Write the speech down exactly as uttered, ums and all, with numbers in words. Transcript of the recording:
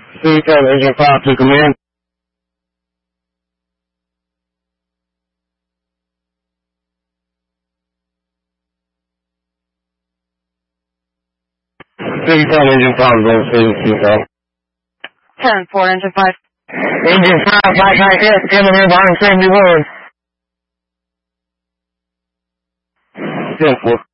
C seven, Engine five to command. C seven, Engine five, go to C seven. ten four, Engine five. Engine five, five nine S, coming in behind seventy-one. ten four.